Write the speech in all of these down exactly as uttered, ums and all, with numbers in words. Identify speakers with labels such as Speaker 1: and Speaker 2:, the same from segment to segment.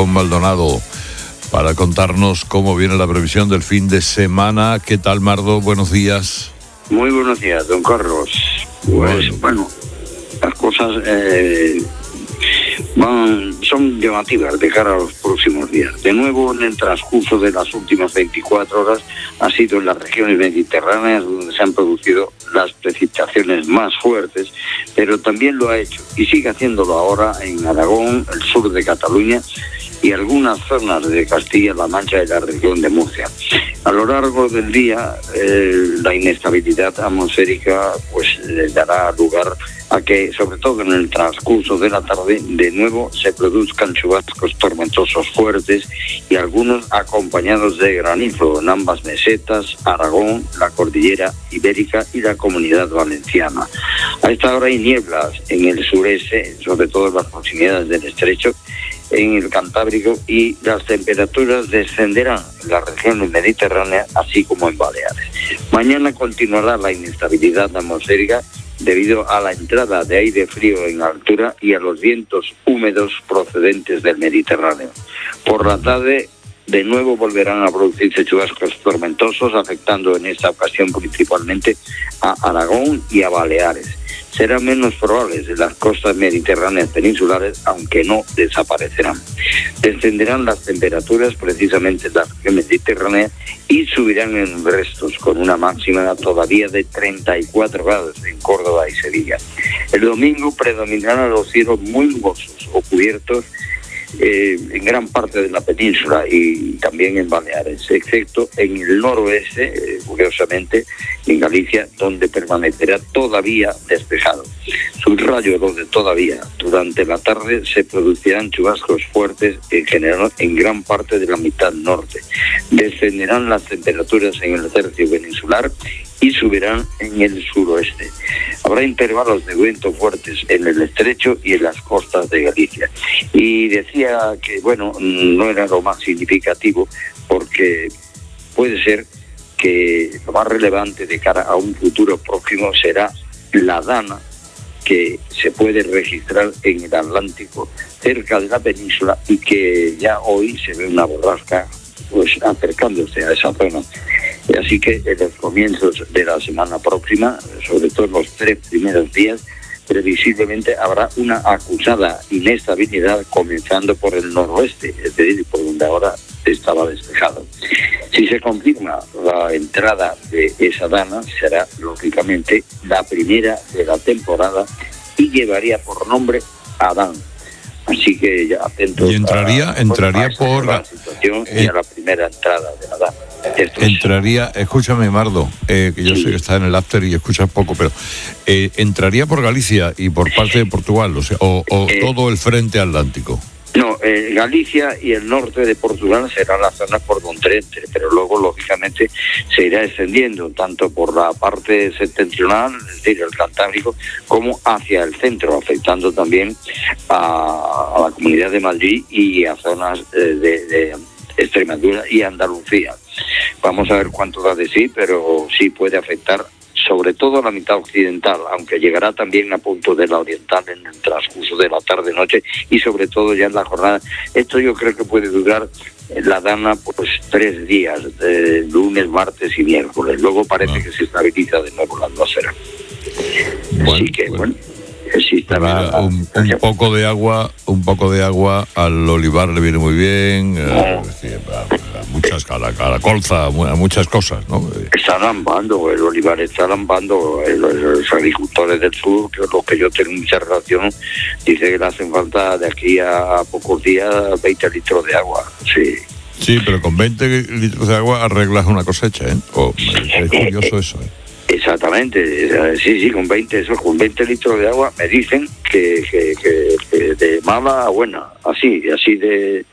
Speaker 1: Rincón Maldonado, para contarnos cómo viene la previsión del fin de semana. ¿Qué tal, Mardo? Buenos días.
Speaker 2: Muy buenos días, don Carlos. Pues bueno, bueno las cosas eh, van, son llamativas de cara a los próximos días. De nuevo, en el transcurso de las últimas veinticuatro horas, ha sido en las regiones mediterráneas donde se han producido las precipitaciones más fuertes, pero también lo ha hecho y sigue haciéndolo ahora en Aragón, el sur de Cataluña y algunas zonas de Castilla-La Mancha y la región de Murcia. A lo largo del día, eh, la inestabilidad atmosférica pues le dará lugar a que, sobre todo en el transcurso de la tarde, de nuevo se produzcan chubascos tormentosos fuertes y algunos acompañados de granizo en ambas mesetas, Aragón, la cordillera ibérica y la Comunidad Valenciana. A esta hora hay nieblas en el sureste, sobre todo en las proximidades del estrecho, en el Cantábrico, y las temperaturas descenderán en las regiones mediterráneas, así como en Baleares. Mañana continuará la inestabilidad atmosférica debido a la entrada de aire frío en altura y a los vientos húmedos procedentes del Mediterráneo. Por la tarde, de nuevo volverán a producirse chubascos tormentosos, afectando en esta ocasión principalmente a Aragón y a Baleares. Serán menos probables en las costas mediterráneas peninsulares, aunque no desaparecerán. Descenderán las temperaturas precisamente en la región mediterránea y subirán en restos, con una máxima todavía de treinta y cuatro grados en Córdoba y Sevilla. El domingo predominarán los cielos muy nubosos o cubiertos Eh, en gran parte de la península y también en Baleares, excepto en el noroeste, eh, curiosamente, en Galicia, donde permanecerá todavía despejado. Subrayo lo de todavía. Durante la tarde se producirán chubascos fuertes en general en gran parte de la mitad norte. Descenderán las temperaturas en el tercio peninsular y subirán en el suroeste. Habrá intervalos de viento fuertes en el estrecho y en las costas de Galicia. Y decía que, bueno, no era lo más significativo, porque puede ser que lo más relevante de cara a un futuro próximo será la dana que se puede registrar en el Atlántico, cerca de la península, y que ya hoy se ve una borrasca pues acercándose a esa zona. Así que en los comienzos de la semana próxima, sobre todo en los tres primeros días, previsiblemente habrá una acusada inestabilidad, comenzando por el noroeste, es decir, por donde ahora estaba despejado. Si se confirma la entrada de esa dana, será lógicamente la primera de la temporada y llevaría por nombre Adán. Así que ya atentos.
Speaker 1: Y entraría, a, entraría a por
Speaker 2: la situación eh, y a la primera entrada de la dana.
Speaker 1: Entraría, escúchame, Mardo, eh, que yo sí. sé que estás en el after y escuchas poco, pero eh, entraría por Galicia y por parte de Portugal, o sea, o, o eh, todo el frente atlántico.
Speaker 2: No, eh, Galicia y el norte de Portugal serán las zonas por donde entre, pero luego, lógicamente, se irá extendiendo tanto por la parte septentrional, es decir, el Cantábrico, como hacia el centro, afectando también a, a la Comunidad de Madrid y a zonas eh, de, de Extremadura y Andalucía. Vamos a ver cuánto da de sí, pero sí puede afectar sobre todo la mitad occidental, aunque llegará también a punto de la oriental en el transcurso de la tarde-noche y sobre todo ya en la jornada. Esto yo creo que puede durar la dana pues tres días, eh, lunes, martes y miércoles. Luego parece ah. que se estabiliza de nuevo la atmósfera.
Speaker 1: Bueno,
Speaker 2: Así que
Speaker 1: bueno.
Speaker 2: bueno. Sí,
Speaker 1: Mira, un, un poco de agua, un poco de agua al olivar le viene muy bien, eh, decir, a, a muchas, a la, a la colza, a muchas cosas, ¿no?
Speaker 2: Está lambando, el olivar está lambando, los, los agricultores del sur, que los que yo tengo mucha relación, dice que le hacen falta de aquí a pocos días veinte litros de agua, sí.
Speaker 1: Sí, pero con veinte litros de agua arreglas una cosecha, ¿eh? Oh, es curioso eso, ¿eh?
Speaker 2: Exactamente, sí, sí, con veinte, eso, con veinte litros de agua me dicen que, que, que, que de mala a buena, así, así de,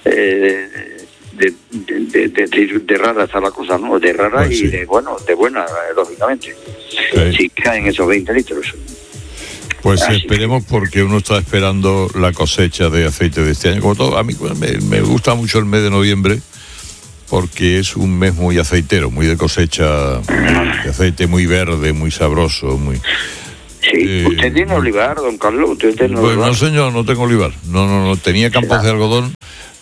Speaker 2: eh, de, de, de, de, de rara está la cosa, ¿no? De rara pues y sí. de bueno, de buena, lógicamente, okay. Si caen esos veinte litros.
Speaker 1: Pues así. Esperemos, porque uno está esperando la cosecha de aceite de este año, como todo. A mí me, me gusta mucho el mes de noviembre, porque es un mes muy aceitero, muy de cosecha de aceite, muy verde, muy sabroso, muy...
Speaker 2: Sí, eh, ¿usted tiene olivar, don Carlos? ¿Usted tiene
Speaker 1: pues
Speaker 2: olivar?
Speaker 1: No, señor, no tengo olivar. No, no, no, tenía campos de algodón,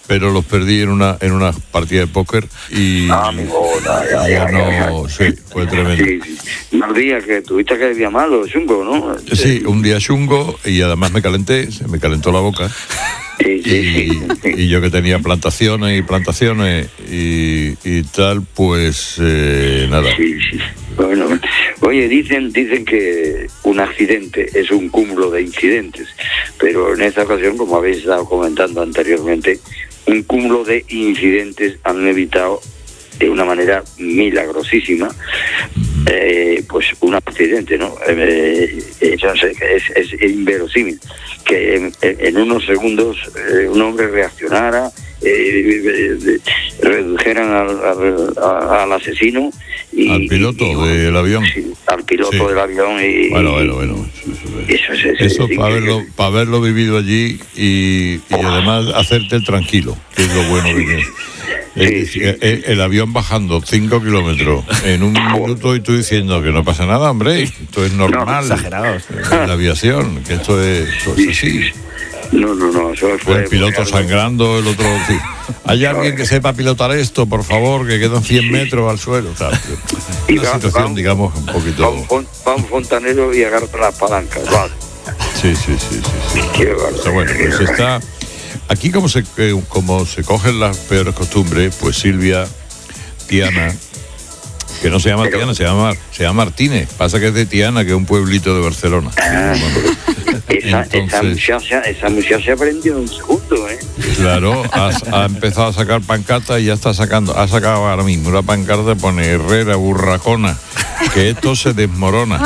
Speaker 1: pero los perdí en una en una partida de póker y
Speaker 2: ah, amigo, ya,
Speaker 1: ya no, sí, fue tremendo.
Speaker 2: Sí, sí. Más días que tuviste que día malo, chungo, ¿no?
Speaker 1: Sí, un día chungo y además me calenté, se me calentó la boca.
Speaker 2: Sí, sí,
Speaker 1: y,
Speaker 2: sí.
Speaker 1: y yo que tenía plantaciones y plantaciones y, y tal, pues eh, nada.
Speaker 2: Sí, sí. Bueno, oye, dicen dicen que un accidente es un cúmulo de incidentes, pero en esta ocasión, como habéis estado comentando anteriormente, un cúmulo de incidentes han evitado de una manera milagrosísima eh, pues un accidente, ¿no? Eh, eh, yo no sé, es, es inverosímil que en, en unos segundos eh, un hombre reaccionara, eh, eh, redujeran al, al, al asesino y,
Speaker 1: al piloto
Speaker 2: y,
Speaker 1: del avión,
Speaker 2: sí, al piloto
Speaker 1: sí.
Speaker 2: del avión y
Speaker 1: bueno, bueno, bueno.
Speaker 2: Eso, eso, es,
Speaker 1: eso
Speaker 2: es
Speaker 1: para haberlo, para haberlo vivido allí y, y además hacerte el tranquilo, que es lo bueno que tiene. Sí, sí. El, el avión bajando cinco kilómetros en un minuto y tú diciendo que no pasa nada, hombre, esto es normal.
Speaker 3: No, exagerados.
Speaker 1: En la aviación, que esto es, esto es así.
Speaker 2: No, no, no, eso fue...
Speaker 1: El piloto sangrando, el otro... Sí. ¿Hay alguien que sepa pilotar esto, por favor, que quedan cien metros al suelo? Tal. Una va, situación, va, digamos, un poquito...
Speaker 2: Va un, va un fontanero y agarra las palancas, vale.
Speaker 1: Sí, sí, sí, sí. sí.
Speaker 2: Qué vale,
Speaker 1: está bueno, pues está... Aquí como se, como se cogen las peores costumbres, pues Silvia, Tiana, que no se llama Pero, Tiana, se llama, se llama Martínez, pasa que es de Tiana, que es un pueblito de Barcelona.
Speaker 2: Ah, bueno, esa, Entonces, esa, muchacha, esa muchacha aprendió en un segundo, ¿eh?
Speaker 1: Claro, ha, ha empezado a sacar pancartas y ya está sacando, ha sacado ahora mismo una pancarta, pone Herrera, Burracona, que esto se desmorona.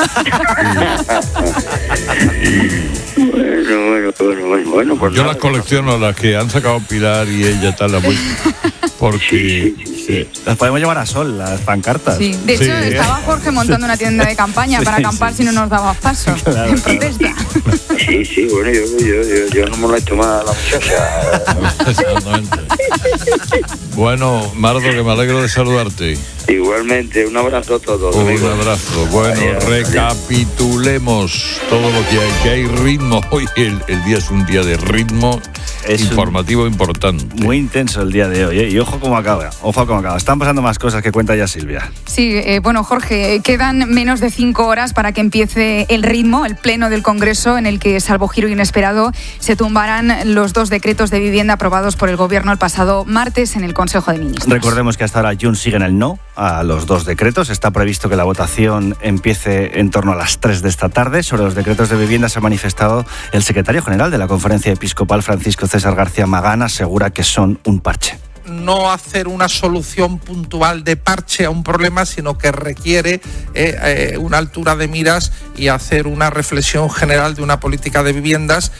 Speaker 1: Y, y,
Speaker 2: Bueno, bueno, bueno, bueno, bueno pues
Speaker 1: yo
Speaker 2: nada,
Speaker 1: las colecciono, las que han sacado Pilar y ella tal, la voy, porque
Speaker 2: sí, sí, sí.
Speaker 3: las podemos llevar a sol, las pancartas.
Speaker 4: Sí, de hecho
Speaker 1: Sí.
Speaker 4: estaba Jorge montando una tienda de campaña
Speaker 3: Sí,
Speaker 4: para acampar
Speaker 3: sí,
Speaker 4: si no nos daba paso,
Speaker 3: claro,
Speaker 4: en protesta.
Speaker 2: Sí, sí, bueno, yo, yo, yo, yo no molesto más a la muchacha.
Speaker 1: Exactamente. Bueno, Mardo, que me alegro de saludarte.
Speaker 2: Igualmente, un abrazo a todos.
Speaker 1: Un
Speaker 2: amigos.
Speaker 1: abrazo. Bueno,
Speaker 2: Adiós,
Speaker 1: recapitulemos todo lo que hay, que hay ritmo. Hoy el, el día es un día de ritmo es informativo importante.
Speaker 3: Muy intenso el día de hoy, ¿eh? Y ojo cómo acaba, ojo cómo acaba. Están pasando más cosas que cuenta ya Silvia.
Speaker 4: Sí, eh, bueno, Jorge, quedan menos de cinco horas para que empiece el ritmo, el pleno del Congreso, en el que, salvo giro inesperado, se tumbarán los dos decretos de vivienda aprobados por el Gobierno el pasado martes en el Consejo de Ministros.
Speaker 3: Recordemos que hasta ahora Junts sigue en el no a los dos decretos. Está previsto que la votación empiece en torno a las tres de esta tarde. Sobre los decretos de vivienda se ha manifestado el secretario general de la Conferencia Episcopal, Francisco César García Magán, asegura que son un parche.
Speaker 5: No hacer una solución puntual de parche a un problema, sino que requiere eh, eh, una altura de miras y hacer una reflexión general de una política de viviendas.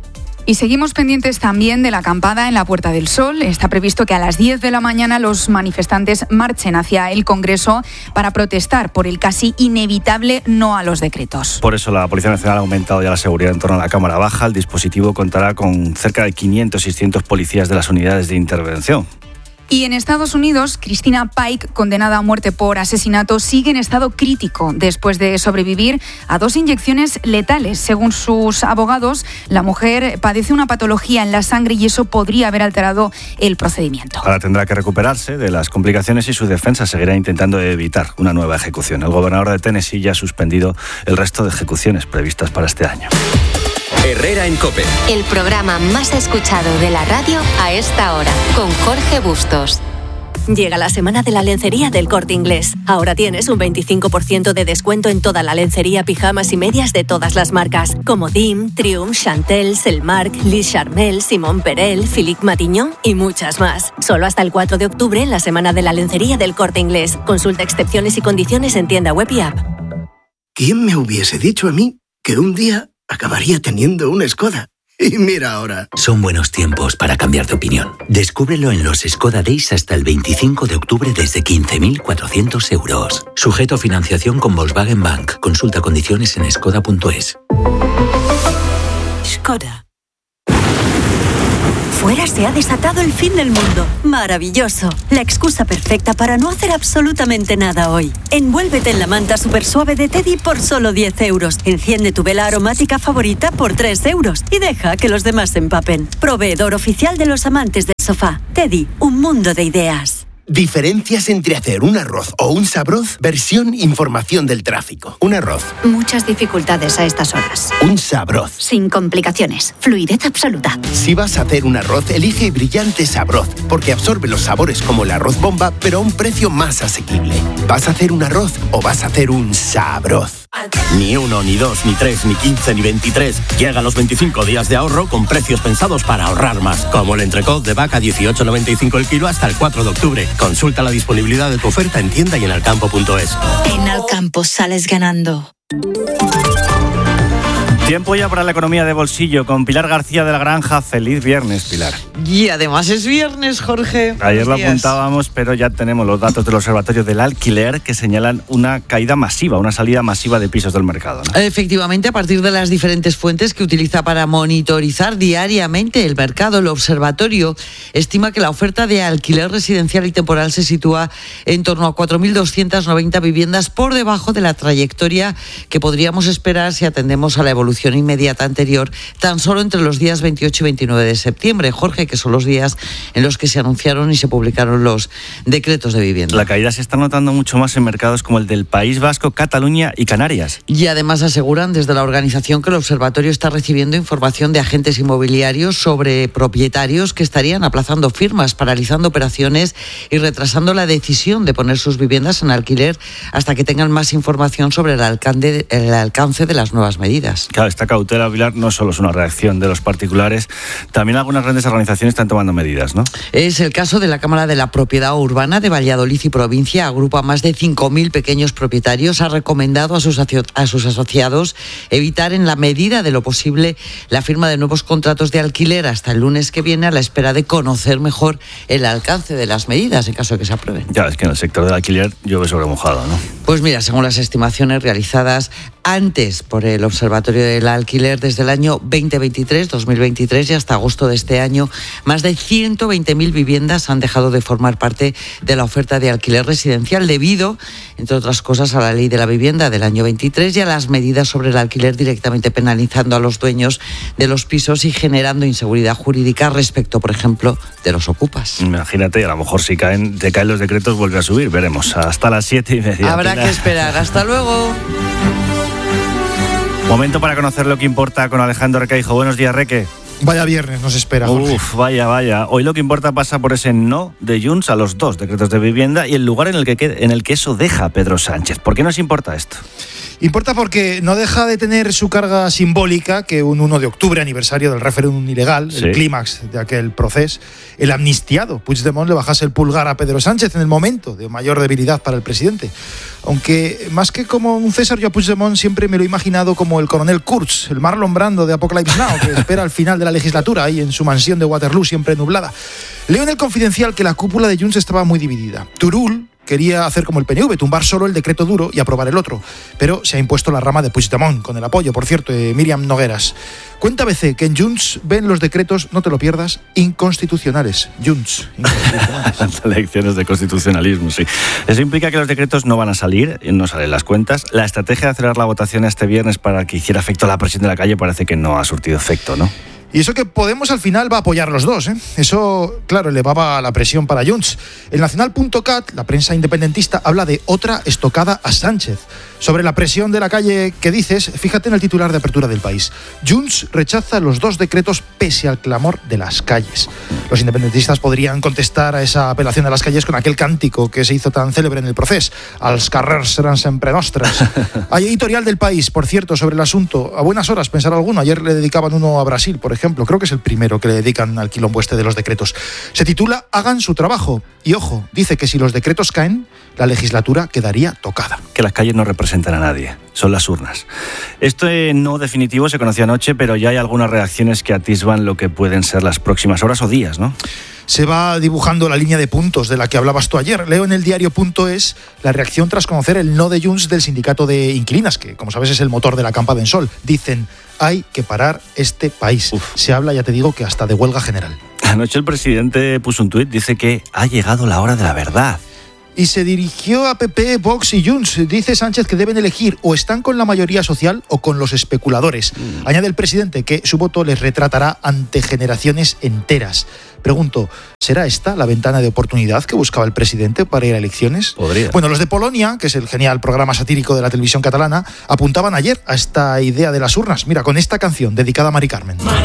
Speaker 4: Y seguimos pendientes también de la acampada en la Puerta del Sol. Está previsto que a las diez de la mañana los manifestantes marchen hacia el Congreso para protestar por el casi inevitable no a los decretos.
Speaker 3: Por eso la Policía Nacional ha aumentado ya la seguridad en torno a la Cámara Baja. El dispositivo contará con cerca de quinientos, seiscientos policías de las unidades de intervención.
Speaker 4: Y en Estados Unidos, Christina Pike, condenada a muerte por asesinato, sigue en estado crítico después de sobrevivir a dos inyecciones letales. Según sus abogados, la mujer padece una patología en la sangre y eso podría haber alterado el procedimiento.
Speaker 3: Ahora tendrá que recuperarse de las complicaciones y su defensa seguirá intentando evitar una nueva ejecución. El gobernador de Tennessee ya ha suspendido el resto de ejecuciones previstas para este año.
Speaker 6: Herrera en COPE.
Speaker 7: El programa más escuchado de la radio a esta hora, con Jorge Bustos. Llega la semana de la lencería del Corte Inglés. Ahora tienes un veinticinco por ciento de descuento en toda la lencería, pijamas y medias de todas las marcas, como Dim, Triumph, Chantel, Selmark, Lis Charmel, Simon Perel, Philippe Matignon y muchas más. Solo hasta el cuatro de octubre en la semana de la lencería del Corte Inglés. Consulta excepciones y condiciones en tienda web y app.
Speaker 8: ¿Quién me hubiese dicho a mí que un día acabaría teniendo una Skoda? Y mira ahora.
Speaker 9: Son buenos tiempos para cambiar de opinión. Descúbrelo en los Skoda Days hasta el veinticinco de octubre desde quince mil cuatrocientos euros. Sujeto a financiación con Volkswagen Bank. Consulta condiciones en skoda punto es.
Speaker 10: Skoda. Fuera se ha desatado el fin del mundo. Maravilloso. La excusa perfecta para no hacer absolutamente nada hoy. Envuélvete en la manta super suave de Teddy por solo diez euros. Enciende tu vela aromática favorita por tres euros. Y deja que los demás se empapen. Proveedor oficial de los amantes del sofá. Teddy, un mundo de ideas.
Speaker 8: Diferencias entre hacer un arroz o un sabroz, versión información del tráfico. Un arroz.
Speaker 11: Muchas dificultades a estas horas.
Speaker 8: Un sabroz.
Speaker 11: Sin complicaciones. Fluidez absoluta.
Speaker 8: Si vas a hacer un arroz, elige brillante sabroz, porque absorbe los sabores como el arroz bomba, pero a un precio más asequible. ¿Vas a hacer un arroz o vas a hacer un sabroz?
Speaker 12: Ni uno, ni dos, ni tres, ni quince, ni veintitrés. Llega los veinticinco días de ahorro con precios pensados para ahorrar más. Como el entrecot de vaca dieciocho noventa y cinco el kilo hasta el cuatro de octubre. Consulta la disponibilidad de tu oferta en tienda y en alcampo punto es.
Speaker 13: En Alcampo sales ganando.
Speaker 3: Tiempo ya para la economía de bolsillo con Pilar García de la Granja. Feliz viernes, Pilar.
Speaker 14: Y además es viernes, Jorge.
Speaker 3: Ayer lo
Speaker 14: días.
Speaker 3: apuntábamos, pero ya tenemos los datos del Observatorio del Alquiler que señalan una caída masiva, una salida masiva de pisos del mercado, ¿no?
Speaker 14: Efectivamente, a partir de las diferentes fuentes que utiliza para monitorizar diariamente el mercado, el observatorio estima que la oferta de alquiler residencial y temporal se sitúa en torno a cuatro mil doscientas noventa viviendas por debajo de la trayectoria que podríamos esperar si atendemos a la evolución inmediata anterior, tan solo entre los días veintiocho y veintinueve de septiembre, Jorge, que son los días en los que se anunciaron y se publicaron los decretos de vivienda.
Speaker 3: La caída se está notando mucho más en mercados como el del País Vasco, Cataluña y Canarias.
Speaker 14: Y además aseguran desde la organización que el observatorio está recibiendo información de agentes inmobiliarios sobre propietarios que estarían aplazando firmas, paralizando operaciones y retrasando la decisión de poner sus viviendas en alquiler hasta que tengan más información sobre el alcance, el alcance de las nuevas medidas.
Speaker 3: Claro, esta cautela, Pilar, no solo es una reacción de los particulares, también algunas grandes organizaciones están tomando medidas, ¿no?
Speaker 14: Es el caso de la Cámara de la Propiedad Urbana de Valladolid y provincia, agrupa más de cinco mil pequeños propietarios, ha recomendado a sus, a sus asociados evitar en la medida de lo posible la firma de nuevos contratos de alquiler hasta el lunes que viene a la espera de conocer mejor el alcance de las medidas en caso de que se aprueben.
Speaker 3: Ya, es que en el sector del alquiler llueve sobre mojado, ¿no?
Speaker 14: Pues mira, según las estimaciones realizadas antes por el Observatorio del Alquiler desde el año veinte veintitrés, dos mil veintitrés y hasta agosto de este año, más de ciento veinte mil viviendas han dejado de formar parte de la oferta de alquiler residencial debido, entre otras cosas, a la Ley de la Vivienda del año veintitrés y a las medidas sobre el alquiler directamente penalizando a los dueños de los pisos y generando inseguridad jurídica respecto, por ejemplo, de los ocupas.
Speaker 3: Imagínate, a lo mejor si caen, te caen los decretos vuelve a subir, veremos, hasta las siete y media.
Speaker 14: Habrá Pilar. que esperar, hasta luego.
Speaker 3: Momento para conocer lo que importa con Alejandro Requeijo. Buenos días, Reque.
Speaker 15: Vaya viernes nos espera, Jorge.
Speaker 3: Uf, vaya, vaya. Hoy lo que importa pasa por ese no de Junts a los dos decretos de vivienda y el lugar en el que, en el que eso deja a Pedro Sánchez. ¿Por qué nos importa esto?
Speaker 15: Importa porque no deja de tener su carga simbólica que un uno de octubre, aniversario del referéndum ilegal, sí. El clímax de aquel proceso, el amnistiado Puigdemont le bajase el pulgar a Pedro Sánchez en el momento de mayor debilidad para el presidente. Aunque más que como un César, yo a Puigdemont siempre me lo he imaginado como el coronel Kurtz, el Marlon Brando de Apocalypse Now, que espera al final de la legislatura ahí en su mansión de Waterloo siempre nublada. Leo en el Confidencial que la cúpula de Junts estaba muy dividida. Turull quería hacer como el P N V, tumbar solo el decreto duro y aprobar el otro. Pero se ha impuesto la rama de Puigdemont, con el apoyo, por cierto, de Míriam Nogueras. Cuenta A B C que en Junts ven los decretos, no te lo pierdas, inconstitucionales. Junts, inconstitucionales.
Speaker 3: Lecciones de constitucionalismo, sí. Eso implica que los decretos no van a salir, no salen las cuentas. La estrategia de acelerar la votación este viernes para que hiciera efecto la presión de la calle parece que no ha surtido efecto, ¿no?
Speaker 15: Y eso que Podemos al final va a apoyar los dos, ¿eh? Eso, claro, elevaba la presión para Junts. El Nacional punto cat, la prensa independentista, habla de otra estocada a Sánchez. Sobre la presión de la calle que dices, fíjate en el titular de apertura del País. Junts rechaza los dos decretos pese al clamor de las calles. Los independentistas podrían contestar a esa apelación de las calles con aquel cántico que se hizo tan célebre en el proceso. Els carrers seran sempre nostres. Hay editorial del País, por cierto, sobre el asunto. A buenas horas, pensará alguno. Ayer le dedicaban uno a Brasil, por ejemplo. Creo que es el primero que le dedican al quilombo este de los decretos. Se titula Hagan su trabajo. Y ojo, dice que si los decretos caen, la legislatura quedaría tocada.
Speaker 3: Que las calles no representan a nadie, son las urnas. Este no definitivo se conoció anoche, pero ya hay algunas reacciones que atisban lo que pueden ser las próximas horas o días, ¿no?
Speaker 15: Se va dibujando la línea de puntos de la que hablabas tú ayer. Leo en el diario punto es la reacción tras conocer el no de Junts del sindicato de inquilinas, que como sabes es el motor de la Campa del Sol. Dicen, hay que parar este país. Uf. Se habla, ya te digo, que hasta de huelga general.
Speaker 3: Anoche el presidente puso un tuit, dice que ha llegado la hora de la verdad.
Speaker 15: Y se dirigió a P P, Vox y Junts. Dice Sánchez que deben elegir o están con la mayoría social o con los especuladores. Mm. Añade el presidente que su voto les retratará ante generaciones enteras. Pregunto, ¿será esta la ventana de oportunidad que buscaba el presidente para ir a elecciones?
Speaker 3: Podría.
Speaker 15: Bueno, los de Polonia, que es el genial programa satírico de la televisión catalana, apuntaban ayer a esta idea de las urnas. Mira, con esta canción dedicada a Mari Carmen. Mari